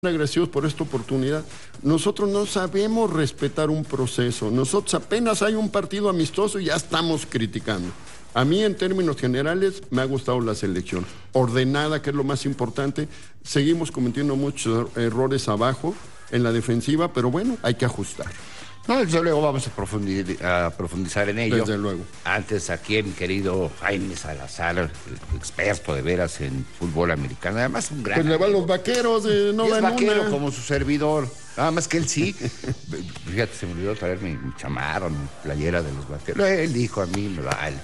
agradecidos por esta oportunidad. Nosotros no sabemos respetar un proceso. Nosotros apenas hay un partido amistoso y ya estamos criticando. A mí, en términos generales, me ha gustado la selección. Ordenada, que es lo más importante. Seguimos cometiendo muchos errores abajo en la defensiva, pero bueno, hay que ajustar. No, desde luego vamos a profundizar en ello. Desde luego. Antes aquí mi querido Jaime Salazar, experto de veras en fútbol americano, además un gran... Pues le van los Vaqueros, no es dan vaquero una. como su servidor, nada más que él sí. Fíjate, se me olvidó traer mi chamarro, mi playera de los Vaqueros. Él dijo a mí, me va él.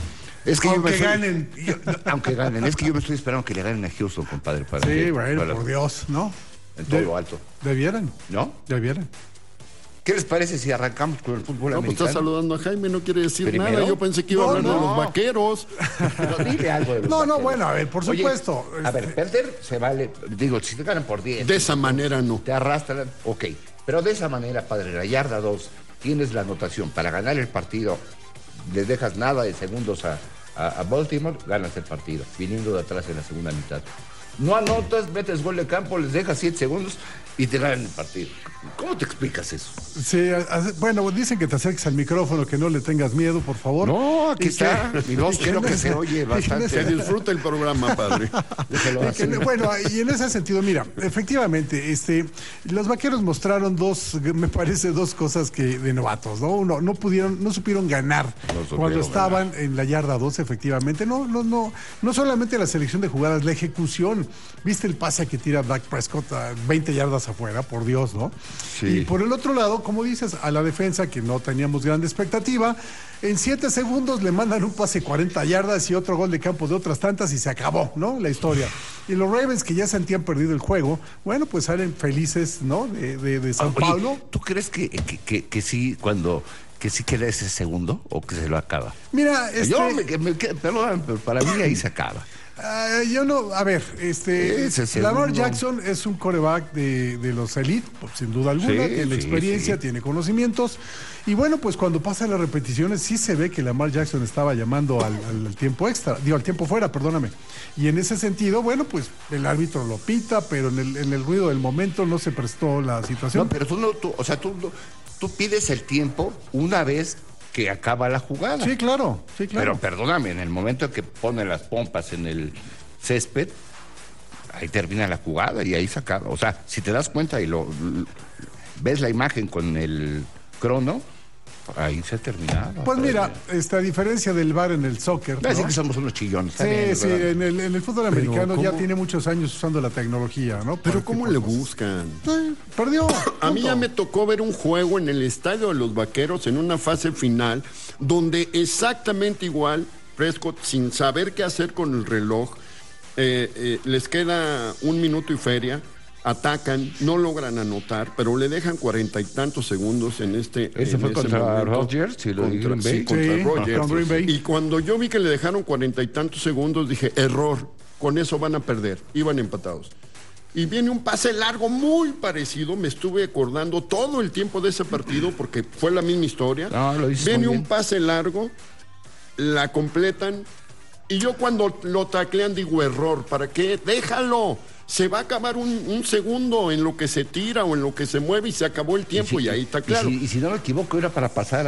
Es que aunque ganen. Aunque ganen, es que yo me estoy esperando que le ganen a Houston, compadre. Sí, bueno, por Dios, ¿no? En todo lo alto. Debieran. ¿No? Debieran. ¿Qué les parece si arrancamos con el fútbol No, pues americano? está saludando a Jaime, no quiere decir ¿Primero? nada. Yo pensé que iba a hablar de los Vaqueros. Pero dile algo de los No, Vaqueros. bueno, a ver, por supuesto. Oye, a ver, perder se vale. Digo, si te ganan por 10. De esa manera no. Te arrastran, ok. Pero de esa manera, padre, la yarda 2, tienes la anotación para ganar el partido, les dejas nada de segundos a Baltimore, ganas el partido, viniendo de atrás en la segunda mitad. No anotas, metes gol de campo, les dejas 7 segundos y te ganan el partido. ¿Cómo te explicas eso? Sí, bueno, dicen que te acerques al micrófono, que no le tengas miedo, por favor. No, aquí está. Mi voz creo que se oye bastante. Se disfruta el programa, padre. Déjelo así. Bueno, y en ese sentido, mira, efectivamente, los Vaqueros mostraron me parece dos cosas que de novatos, ¿no? Uno, no supieron ganar cuando estaban en la yarda 2, efectivamente. No solamente la selección de jugadas, la ejecución. ¿Viste el pase que tira Dak Prescott a 20 yardas afuera? Por Dios, ¿no? Sí. Y por el otro lado, como dices, a la defensa, que no teníamos gran expectativa, en 7 segundos le mandan un pase 40 yardas y otro gol de campo de otras tantas y se acabó, ¿no? La historia. Y los Ravens, que ya sentían perdido el juego, bueno, pues salen felices, ¿no? De San Pablo. ¿Tú crees que sí, que sí queda ese segundo o que se lo acaba? Mira, perdón, pero para mí ahí se acaba. Yo no, a ver, Lamar Jackson es un quarterback de los elite, pues, sin duda alguna, Sí, tiene experiencia, tiene conocimientos, y bueno, pues cuando pasan las repeticiones sí se ve que Lamar Jackson estaba llamando al tiempo extra, al tiempo fuera, perdóname, y en ese sentido, bueno, pues el árbitro lo pita, pero en el ruido del momento no se prestó la situación. No, pero tú pides el tiempo una vez que acaba la jugada. Sí, claro. Pero perdóname, en el momento en que pone las pompas en el césped, ahí termina la jugada y ahí se acaba. O sea, si te das cuenta y ves la imagen con el crono, ahí se ha terminado. Pues mira, a diferencia del VAR en el soccer, ¿no? Así que somos unos chillones. Sí, en el fútbol americano ya tiene muchos años usando la tecnología, ¿no? Pero ¿cómo le buscan? Perdió. A mí ya me tocó ver un juego en el estadio de los Vaqueros en una fase final donde exactamente igual Prescott, sin saber qué hacer con el reloj, les queda 1 minuto y feria, atacan, no logran anotar, pero le dejan 40 y tantos segundos en ¿Ese fue contra Rodgers? Sí, contra Rodgers. Y cuando yo vi que le dejaron 40 y tantos segundos, dije, error, con eso van a perder, iban empatados. Y viene un pase largo muy parecido, me estuve acordando todo el tiempo de ese partido porque fue la misma historia. Viene un pase largo, la completan, y yo cuando lo taclean digo, error, ¿para qué? Déjalo. Se va a acabar un segundo en lo que se tira o en lo que se mueve y se acabó el tiempo y ahí está claro. Y si no me equivoco, era para pasar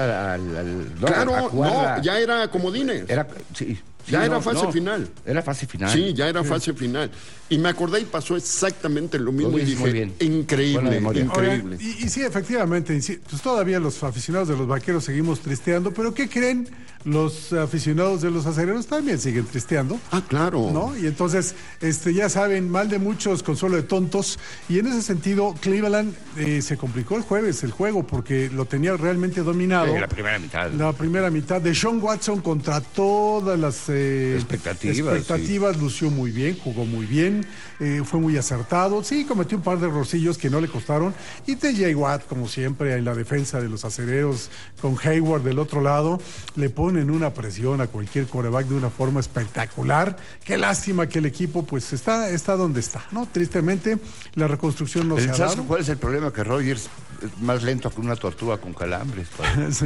ya era comodines. Era fase final. Era fase final. Sí, ya era fase final. Y me acordé y pasó exactamente lo mismo y dije, muy bien. Increíble. Oigan, y sí, efectivamente, pues todavía los aficionados de los Vaqueros seguimos tristeando, pero ¿qué creen? Los aficionados de los Acereros también siguen tristeando. Ah, claro. ¿No? Y entonces, ya saben, mal de muchos, consuelo de tontos. Y en ese sentido, Cleveland se complicó el jueves el juego porque lo tenía realmente dominado. La primera mitad. La primera mitad de Sean Watson contra todas las expectativas, lució muy bien, jugó muy bien, fue muy acertado, sí, cometió un par de errorcillos que no le costaron, y TJ Watt, como siempre, en la defensa de los Acereros, con Hayward del otro lado, le pone ponen una presión a cualquier quarterback de una forma espectacular. Qué lástima que el equipo pues está donde está, ¿no? Tristemente, la reconstrucción no se ha dado. ¿Cuál es el problema? Que Rodgers es más lento que una tortuga con calambres. Sí.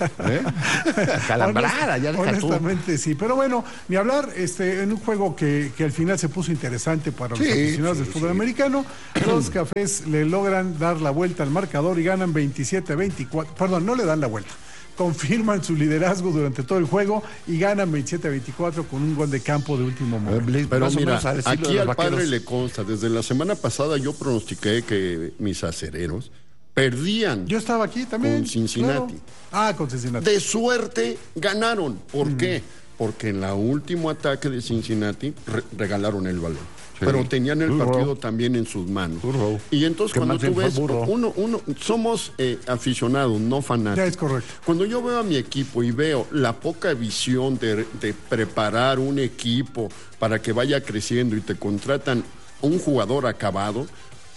Calambrada, ya deja honestamente tú. sí, pero bueno, ni hablar, en un juego que al final se puso interesante para los aficionados del fútbol americano, los Cafés le logran dar la vuelta al marcador y ganan 27-24, perdón, no le dan la vuelta. Confirman su liderazgo durante todo el juego y ganan 27-24 con un gol de campo de último momento. Pero mira, aquí al padre le consta, desde la semana pasada yo pronostiqué que mis acereros perdían. Yo estaba aquí también. Con Cincinnati. Claro. Con Cincinnati. De suerte ganaron. ¿Por qué? Porque en el último ataque de Cincinnati regalaron el balón. Sí. Pero tenían el partido también en sus manos. Y entonces cuando tú ves, somos aficionados, no fanáticos. Ya es correcto. Cuando yo veo a mi equipo y veo la poca visión de preparar un equipo para que vaya creciendo y te contratan un jugador acabado,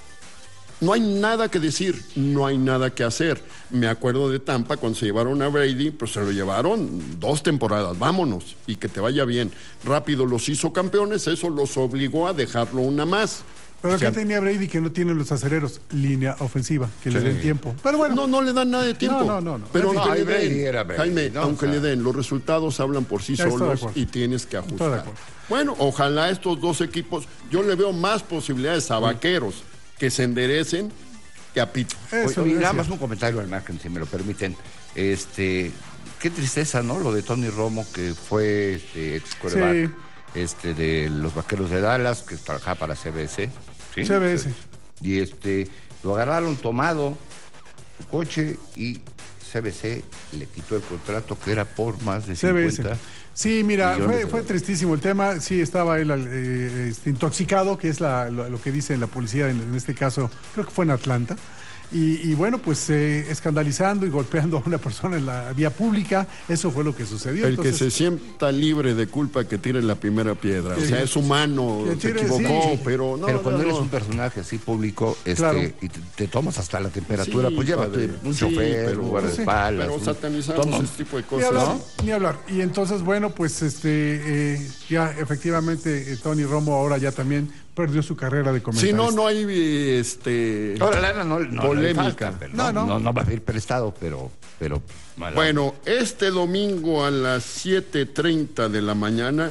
no hay nada que decir, no hay nada que hacer. Me acuerdo de Tampa cuando se llevaron a Brady, pues se lo llevaron 2 temporadas, vámonos, y que te vaya bien. Rápido los hizo campeones, eso los obligó a dejarlo una más. Pero ¿qué tenía Brady que no tienen los acereros? Línea ofensiva, que le den tiempo. Pero bueno. No le dan nada de tiempo. No. Pero aunque le den, Jaime, aunque le den, los resultados hablan por sí solos y tienes que ajustar. Bueno, ojalá estos dos equipos, yo le veo más posibilidades a Vaqueros que se enderecen que a Pito. Nada más un comentario al margen, si me lo permiten. Qué tristeza, ¿no? Lo de Tony Romo, que fue ex quarterback de los Vaqueros de Dallas, que trabajaba para CBS. ¿Sí? CBS. Y lo agarraron tomado su coche y CBS le quitó el contrato que era por más de 50. CBS. Sí, mira, fue tristísimo el tema. Sí, estaba él intoxicado, que es lo que dice la policía en este caso, creo que fue en Atlanta. Y bueno, pues escandalizando y golpeando a una persona en la vía pública, eso fue lo que sucedió. Que se sienta libre de culpa que tire la primera piedra. O sea, es humano, se equivocó, pero no. Pero cuando eres un personaje así público, claro, y te tomas hasta la temperatura, pues llévate un chofer, un guardaespaldas. Pero satanizamos ese tipo de cosas. Ni hablar. Y entonces, bueno, pues ya efectivamente Tony Romo ahora ya también perdió su carrera de comentarista. Si no hay ahora lana no polémica. No va a ser prestado, pero bueno, este domingo a las 7:30 de la mañana,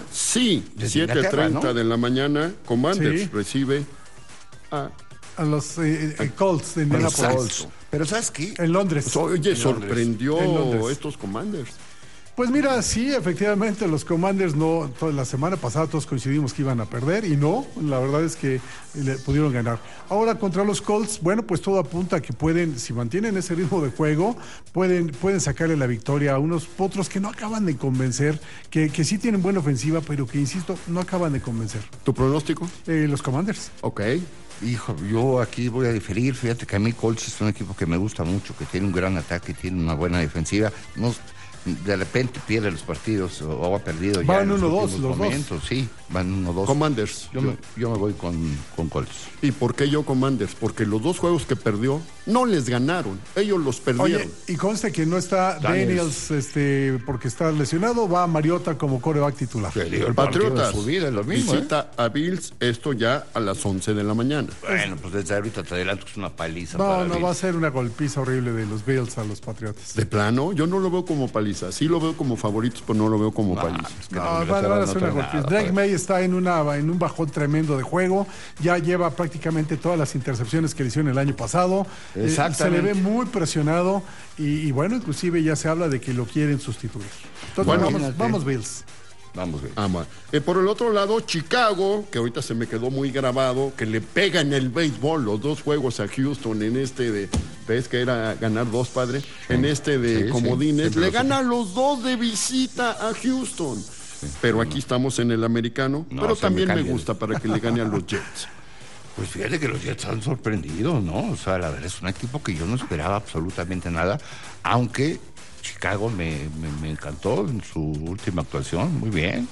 7:30 de la mañana, Commanders recibe a los Colts de Indianapolis. Pero ¿sabes qué? En Londres. Oye, sorprendió estos Commanders. Pues mira, sí, efectivamente, los Commanders la semana pasada todos coincidimos que iban a perder y no, la verdad es que le pudieron ganar. Ahora contra los Colts, bueno, pues todo apunta a que pueden, si mantienen ese ritmo de juego, pueden sacarle la victoria a unos potros que no acaban de convencer, que sí tienen buena ofensiva, pero que, insisto, no acaban de convencer. ¿Tu pronóstico? Los Commanders. Ok. Hijo, yo aquí voy a diferir. Fíjate que a mí Colts es un equipo que me gusta mucho, que tiene un gran ataque, tiene una buena defensiva. De repente pierde los partidos o ha perdido ya en los últimos momentos. Sí, van 1-2. Commanders. Yo me voy con Colts. ¿Y por qué yo Commanders? Porque los 2 juegos que perdió no les ganaron, ellos los perdieron. Oye, y conste que no está Daniels porque está lesionado, va Mariota como quarterback titular. El Patriotas visita a Bills, esto ya a las 11 de la mañana. Bueno, pues desde ahorita te adelanto que es una paliza. No va a ser una golpiza horrible de los Bills a los Patriotas. De plano, yo no lo veo como paliza. Sí lo veo como favoritos, pero no lo veo como paliza. Van a ser una golpiza. Drake May está en un bajón tremendo de juego. Ya lleva prácticamente todas las intercepciones que le hicieron el año pasado. Se le ve muy presionado y bueno, inclusive ya se habla de que lo quieren sustituir. Entonces, vamos Bills. Vamos bien. Por el otro lado, Chicago, que ahorita se me quedó muy grabado, que le pega en el béisbol los 2 juegos a Houston en ves que era ganar 2, padre, en comodines, le gana los 2 de visita a Houston. Pero aquí estamos en el americano, pero también me gusta para que le gane a los Jets. Pues fíjate que los Jets han sorprendido, ¿no? O sea, la verdad es un equipo que yo no esperaba absolutamente nada, aunque Chicago me encantó en su última actuación, muy bien.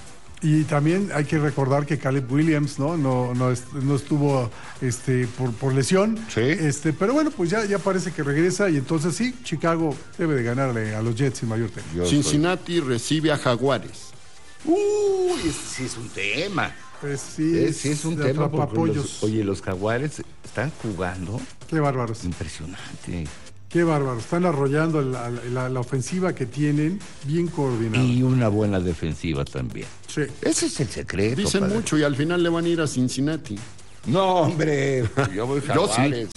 Y también hay que recordar que Caleb Williams no estuvo por lesión. Sí. Pero bueno, pues ya parece que regresa y entonces sí, Chicago debe de ganarle a los Jets sin mayor tema. Cincinnati recibe a Jaguares. Sí es un tema. Pues sí es un tema. Oye, los Jaguares están jugando. Qué bárbaros. Impresionante. Qué bárbaro, están arrollando la ofensiva que tienen, bien coordinada. Y una buena defensiva también. Sí. Ese es el secreto. Dicen padre. mucho y al final le van a ir a Cincinnati. No, hombre, yo voy Jaguares.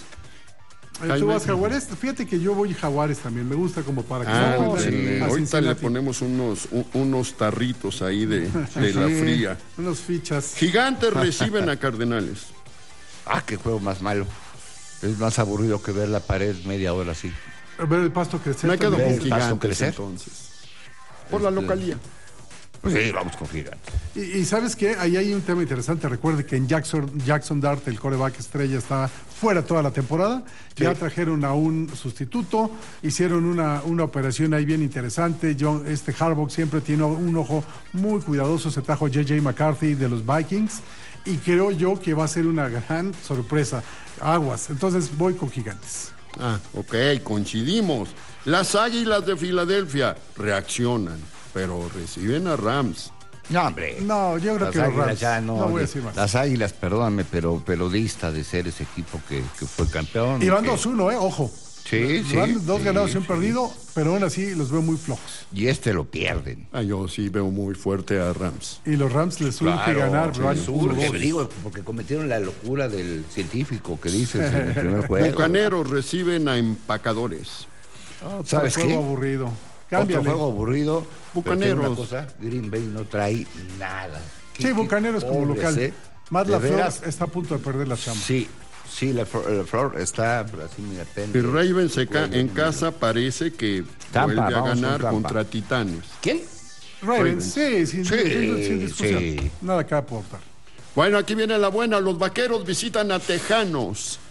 ¿Tú vas Jaguares? Fíjate que yo voy Jaguares también, me gusta como para que sí. Ahorita le ponemos unos tarritos ahí de la fría. Unos fichas. Gigantes reciben a Cardenales. Qué juego más malo. Es más aburrido que ver la pared media hora así. Ver el pasto crecer. Me quedo con ¿El pasto Gigantes crecer? entonces. Por la localía. Pues sí, vamos con Gigantes. Y ¿sabes qué? Ahí hay un tema interesante. Recuerde que en Jackson Dart, el quarterback estrella, está fuera toda la temporada. Sí. Ya trajeron a un sustituto, hicieron una operación ahí bien interesante. Harbaugh siempre tiene un ojo muy cuidadoso. Se trajo a J.J. McCarthy de los Vikings. Y creo yo que va a ser una gran sorpresa. Aguas. Entonces voy con Gigantes. Ok, coincidimos. Las Águilas de Filadelfia reaccionan, pero reciben a Rams. No, hombre. No, yo creo que los Rams. Ya no voy a decir más. Las Águilas, perdóname, pero dista de ser ese equipo que fue campeón. Y van 2-1, ojo. Sí. Van 2 ganados y un perdido, pero aún así los veo muy flojos. Y lo pierden. Yo sí veo muy fuerte a Rams. Y los Rams les surge ganar. Digo, porque cometieron la locura del científico que dices en el primer juego. Bucaneros reciben a Empacadores. ¿Sabes qué? Juego aburrido. Cámbiale. Otro juego aburrido. Bucaneros. Una cosa, Green Bay no trae nada. Sí, Bucaneros como local. Matt LaFleur está a punto de perder la chamba. Sí, la Flor está así muy atento. Y Ravens en casa parece que vuelve a ganar contra Titanes. ¿Quién? Ravens, sí, sin discusión. Sí. Nada que aportar. Bueno, aquí viene la buena. Los Vaqueros visitan a Tejanos.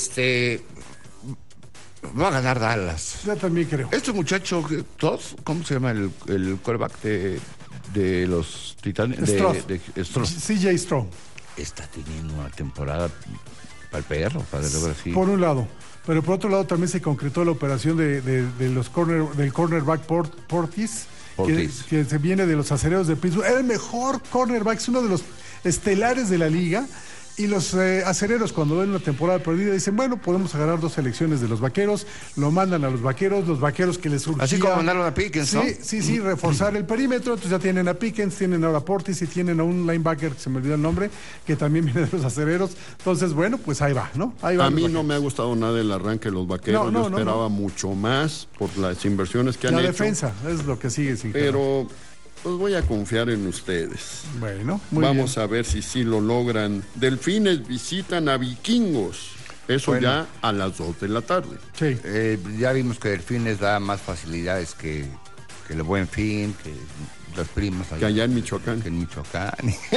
Va a ganar Dallas. Yo también creo. Este muchacho, ¿cómo se llama el quarterback de los Titanes? Stroh. CJ Stroh. Está teniendo una temporada para el perro, para así. Por un lado. Pero por otro lado también se concretó la operación del cornerback Portis. Que se viene de los Acereros de Pittsburgh. Era el mejor cornerback, es uno de los estelares de la liga. Y los acereros, cuando ven una temporada perdida, dicen, bueno, podemos agarrar 2 selecciones de los Vaqueros, lo mandan a los Vaqueros que les surgía. Así como mandaron a Pickens, ¿no? Sí, reforzar el perímetro. Entonces ya tienen a Pickens, tienen ahora a Portis y tienen a un linebacker, que se me olvidó el nombre, que también viene de los acereros. Entonces, bueno, pues ahí va, ¿no? Ahí va. A mí no me ha gustado nada el arranque de los Vaqueros. Yo esperaba mucho más por las inversiones que han hecho. La defensa es lo que sigue sin Pero... pues voy a confiar en ustedes. Bueno, vamos a ver si sí lo logran. Delfines visitan a Vikingos. Eso ya a las 2 de la tarde. Sí. Ya vimos que Delfines da más facilidades que el Buen Fin, que las primas. Que allá en Michoacán. Que en Michoacán.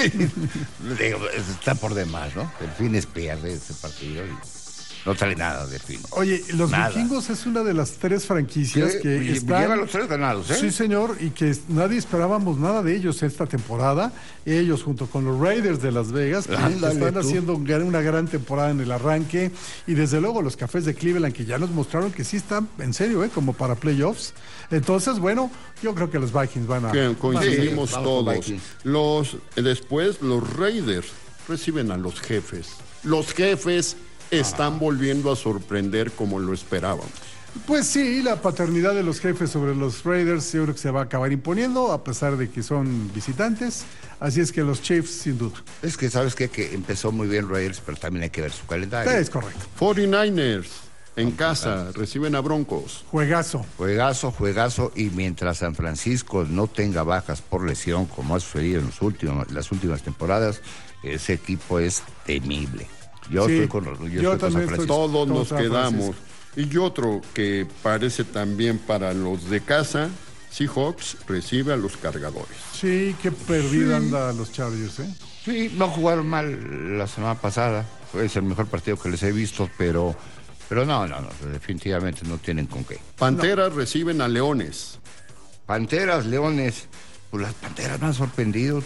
Está por demás, ¿no? Delfines pierde ese partido y no trae nada de fin. Oye, los Vikingos es una de las 3 franquicias que están... Lleva los 3 ganados, ¿eh? Sí, señor, y que nadie esperábamos nada de ellos esta temporada. Ellos, junto con los Raiders de Las Vegas, que están haciendo una gran temporada en el arranque. Y desde luego los Cafés de Cleveland, que ya nos mostraron que sí están en serio, como para playoffs. Entonces, bueno, yo creo que los Vikings van a... Coincidimos todos. Después, los Raiders reciben a los Jefes. Los Jefes están volviendo a sorprender como lo esperábamos. Pues sí, la paternidad de los Jefes sobre los Raiders yo creo que se va a acabar imponiendo, a pesar de que son visitantes. Así es que los Chiefs, sin duda. Es que sabes qué? Que empezó muy bien Raiders, pero también hay que ver su calendario. Es correcto. 49ers en casa reciben a Broncos. Juegazo. Y mientras San Francisco no tenga bajas por lesión, como ha sucedido en las últimas temporadas, ese equipo es temible. Yo estoy con San Francisco. Todos nos quedamos. Y otro que parece también para los de casa, Seahawks recibe a los Cargadores. Sí, qué perdida anda los Chargers, ¿eh? Sí, no jugaron mal la semana pasada. Es el mejor partido que les he visto, pero no, definitivamente no tienen con qué. Panteras reciben a Leones. Leones. Pues las Panteras me han sorprendido, tú.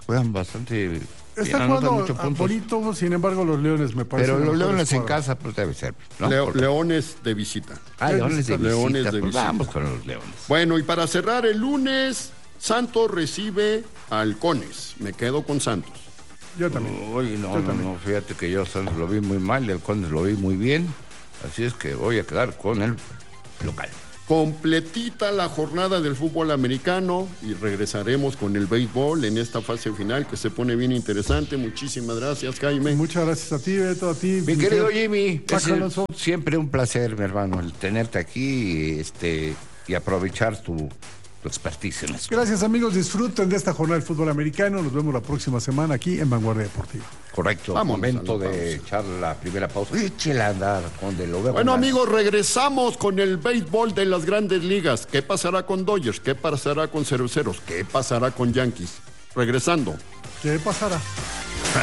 juegan bastante. Está jugando bonito, sin embargo, los Leones me parece. Pero los Leones en casa, pues debe ser. ¿no? Leones de visita. Leones de visita. Pues vamos con los Leones. Bueno, y para cerrar el lunes, Santos recibe a Halcones. Me quedo con Santos. Yo también. Uy, no, fíjate que yo Santos lo vi muy mal, y Halcones lo vi muy bien. Así es que voy a quedar con el local. Completita la jornada del fútbol americano y regresaremos con el béisbol en esta fase final que se pone bien interesante. Muchísimas gracias, Jaime. Muchas gracias a ti, Beto, a ti. Mi querido Jimmy, siempre un placer, mi hermano, el tenerte aquí y aprovechar tu expertise en esto. Gracias, amigos. Disfruten de esta jornada del fútbol americano. Nos vemos la próxima semana aquí en Vanguardia Deportiva. Correcto. Momento de echar la primera pausa. Échela a andar, donde lo veo. Bueno, amigos, regresamos con el béisbol de las Grandes Ligas. ¿Qué pasará con Dodgers? ¿Qué pasará con Cerveceros? ¿Qué pasará con Yankees? Regresando. ¿Qué pasará?